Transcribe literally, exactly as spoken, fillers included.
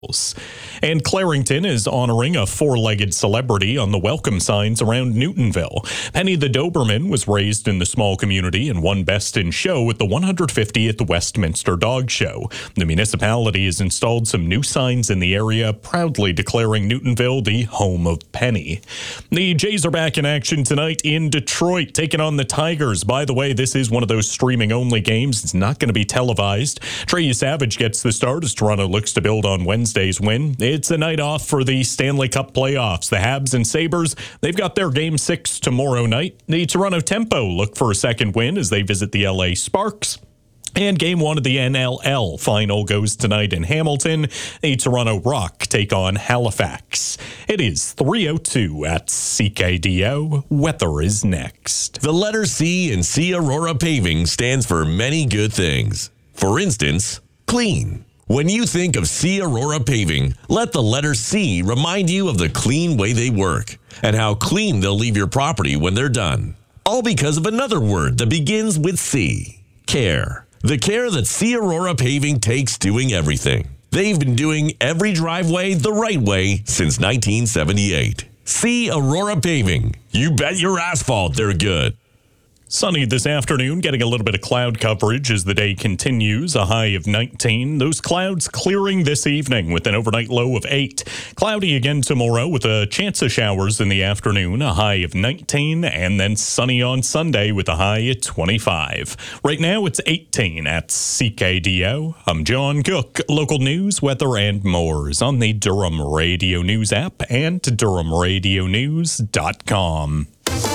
And Clarington is honoring a four-legged celebrity on the welcome signs around Newtonville. Penny the Doberman was raised in the small community and won Best in Show at the one hundred fiftieth Westminster Dog Show. The municipality has installed some new signs in the area, proudly declaring Newtonville the home of Penny. The Jays are back in action tonight in Detroit, taking on the Tigers. By the way, this is one of those streaming-only games. It's not going to be televised. Trey Savage gets the start as Toronto looks to build on Wednesday's win. It's a night off for the Stanley Cup playoffs. The Habs and Sabres, they've got their game six tomorrow night. The Toronto Tempo look for a second win as they visit the L A Sparks. And game one of the N L L final goes tonight in Hamilton. The Toronto Rock take on Halifax. It is three oh two at C K D O. Weather is next. The letter C in C Aurora Paving stands for many good things. For instance, clean. When you think of C Aurora Paving, let the letter C remind you of the clean way they work and how clean they'll leave your property when they're done. All because of another word that begins with C. Care. The care that C Aurora Paving takes doing everything. They've been doing every driveway the right way since nineteen seventy-eight. C Aurora Paving. You bet your asphalt they're good. Sunny this afternoon, getting a little bit of cloud coverage as the day continues, a high of nineteen. Those clouds clearing this evening with an overnight low of eight. Cloudy again tomorrow with a chance of showers in the afternoon, a high of nineteen, and then sunny on Sunday with a high at twenty-five. Right now it's eighteen at C K D O. I'm John Cook. Local news, weather, and more is on the Durham Radio News app and Durham Radio News dot com.